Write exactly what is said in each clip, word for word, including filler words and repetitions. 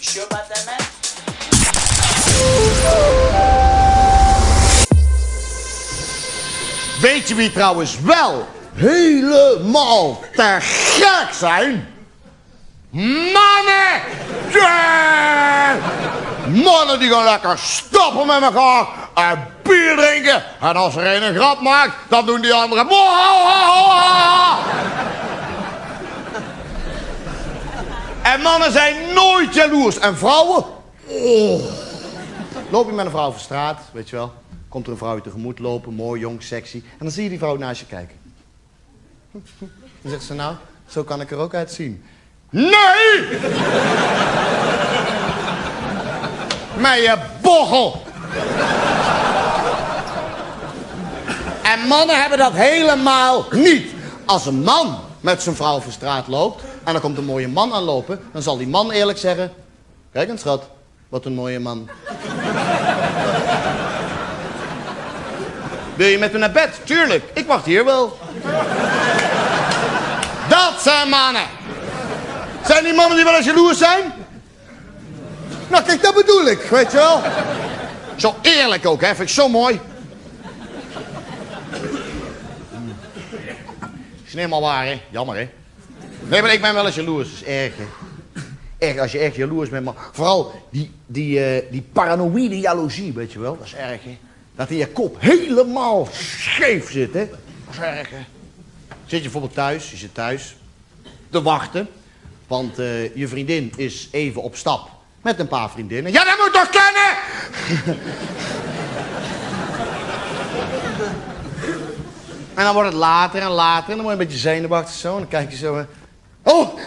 Sure about that, man? Weet je wie trouwens wel helemaal te gek zijn? Mannen! Yeah! Mannen die gaan lekker stappen met elkaar en bier drinken. En als er een een grap maakt, dan doen die anderen... En mannen zijn nooit jaloers. En vrouwen... Oh. Loop je met een vrouw over straat, weet je wel. Komt er een vrouw je tegemoet lopen, mooi, jong, sexy. En dan zie je die vrouw naast je kijken. Dan zegt ze, nou, zo kan ik er ook uitzien. Nee! Met je bochel! En mannen hebben dat helemaal niet. Als een man met zijn vrouw over straat loopt... en er komt een mooie man aanlopen... dan zal die man eerlijk zeggen... Kijk eens, schat, wat een mooie man. Wil je met me naar bed? Tuurlijk, ik wacht hier wel. Dat zijn mannen. Zijn die mannen die wel eens jaloers zijn? Nou, kijk, dat bedoel ik, weet je wel. Zo eerlijk ook, hè, vind ik zo mooi. Is niet helemaal waar, hè? Jammer, hè? Nee, maar ik ben wel eens jaloers, dat is erg, hè? Erg, als je echt jaloers bent, maar vooral die, die, uh, die paranoïde jaloezie, weet je wel, dat is erg, hè? Dat in je kop helemaal scheef zit, hè? Dat is erg, hè? Zit je bijvoorbeeld thuis, je zit thuis te wachten, want uh, je vriendin is even op stap met een paar vriendinnen. Ja, dat moet toch kennen! En dan wordt het later en later en dan word je een beetje zenuwachtig zo en dan kijk je zo... Uh, oh!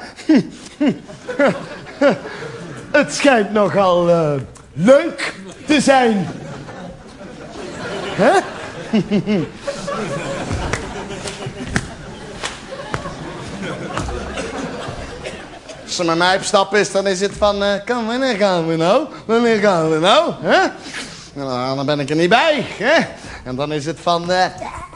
Het schijnt nogal uh, leuk te zijn. Hè? Als ze met mij op stap is, dan is het van... Uh, kom, wanneer gaan we nou? Wanneer gaan we nou? Hè? Nou, dan ben ik er niet bij. Hè? En dan is het van... Uh...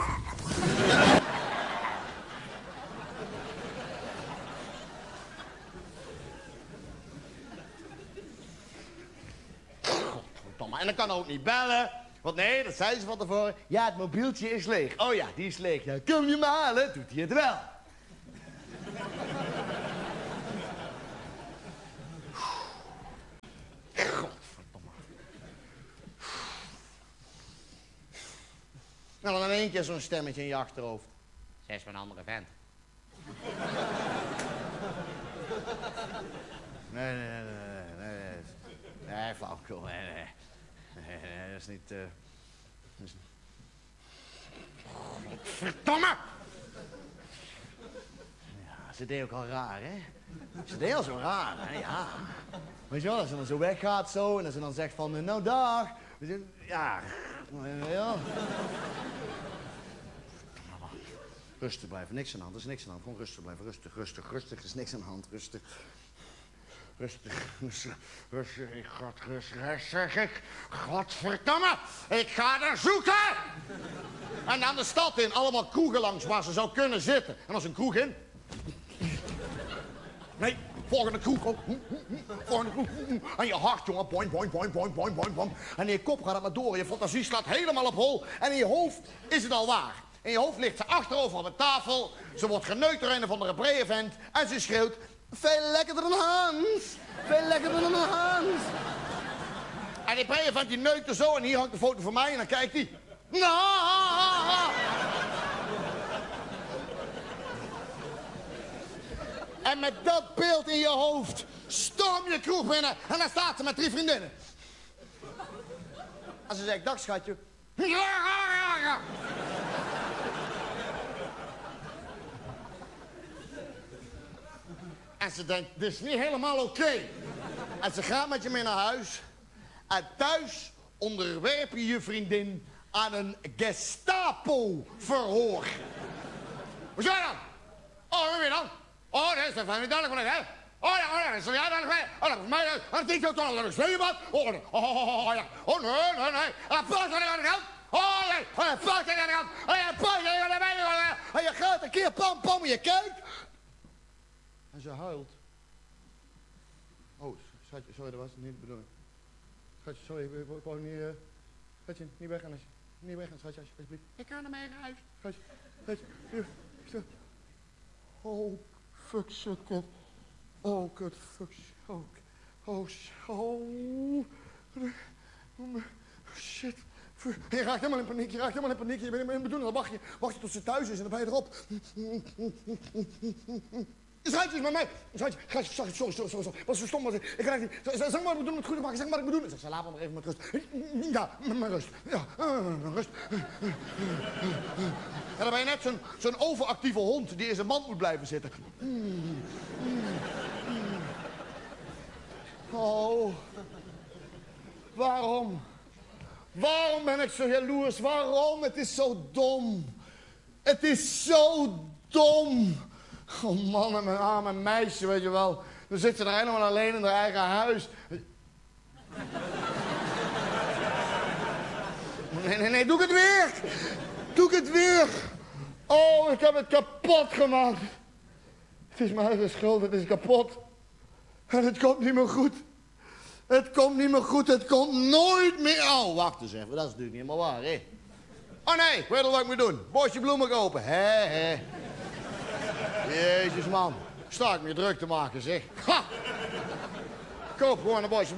En dan kan ook niet bellen. Want nee, dat zei ze van tevoren. Ja, het mobieltje is leeg. Oh ja, die is leeg. Ja, kom je me halen? Doet hij het wel. Godverdomme. Nou, dan in één keer zo'n stemmetje in je achterhoofd. Zij is van een andere vent. Nee, nee, nee, nee, nee, nee. Nee, flauwkul, nee, nee. Nee, nee, dat is niet... Uh... Dat is... Verdomme! Ja, ze deed ook al raar, hè? Ze deed al zo raar, hè? Ja. Weet je wel, als ze dan zo weggaat zo en als ze dan zegt van... Nou, dag. Ja. Ja. Rustig blijven, niks aan de hand, er is niks aan de hand. Gewoon rustig blijven, rustig, rustig, rustig. Er is niks aan de hand, rustig. Rustig, rustig, rustig, ik ga rustig, zeg ik. Godverdomme, ik ga er zoeken! En dan de stad in, allemaal kroegen langs waar ze zou kunnen zitten. En als een kroeg in... Nee, volgende kroeg ook. Volgende kroeg. En je hart, jongen, boing, boing, boing, boing, boing, boing, boing. En in je kop gaat het maar door, je fantasie slaat helemaal op hol. En in je hoofd is het al waar. In je hoofd ligt ze achterover op de tafel. Ze wordt geneukt door een of andere brede vent. En ze schreeuwt... Veel lekkerder dan Hans. Veel lekkerder dan Hans. En die brede vent die neukt er zo. En hier hangt een foto van mij. En dan kijkt hij. Nou. En met dat beeld in je hoofd storm je kroeg binnen. En dan staat ze met drie vriendinnen. En ze zegt, dag schatje. En ze denkt, dit is niet helemaal oké. Okay. En ze gaat met je mee naar huis. En thuis onderwerp je je vriendin aan een Gestapo-verhoor. Hoe zou je dan? Oh, wat ben je dan? Oh, dat is de van duidelijk van het, hè? Oh ja, oh ja, is er jij duidelijk van? Oh, dat is mij, dat is niet zo, dat is je wat? Oh, oh, oh, ja. Oh, nee, nee, nee. En pak er aan de kant. Oh, nee, pak er aan de kant. Oh, ja, pak er aan de kant. En je gaat een keer pam, pam, en je kijkt. En ze huilt. Oh, ze schatje, sorry, dat was niet de bedoeling. Schatje, sorry, ik, ik, ik wou niet... Uh, schatje, niet weggaan, als je, niet weggaan, schatje, alsjeblieft. Ik ga naar mijn eigen huis. Schatje, schatje, hier. Oh, fuck, shit, kut. Oh, kut, fuck, oh, oh, oh, oh, shit. Je raakt helemaal in paniek, je raakt helemaal in paniek. Je bent in de bedoeling, dan wacht je, wacht je tot ze thuis is en dan ben je erop. Schatje is met mij. Schatje, schatje, sorry, sorry, sorry, sorry. Wat zo stom was ik. Ik raak niet. Zeg maar wat ik bedoel met goed maken, zeg maar wat ik bedoel. Zeg, laat me maar even met rust. Ja, met rust. Ja, rust. En dan ben je net zo'n zo'n overactieve hond die in zijn mand moet blijven zitten. Oh. Waarom? Waarom ben ik zo jaloers? Waarom? Het is zo dom. Het is zo dom. Oh man, en mijn arme meisje, weet je wel. Dan zit ze er helemaal alleen in haar eigen huis. Nee, nee, nee, doe ik het weer. Doe ik het weer. Oh, ik heb het kapot gemaakt. Het is mijn eigen schuld, het is kapot. En het komt niet meer goed. Het komt niet meer goed, het komt nooit meer... Oh, wacht eens even, dat is natuurlijk niet helemaal waar, hè? Oh nee, ik weet al wat ik moet doen. Bosje bloemen kopen, hè, hè. Jezus, man. Sta ik me druk te maken, zeg. Ha! Koop gewoon een bosje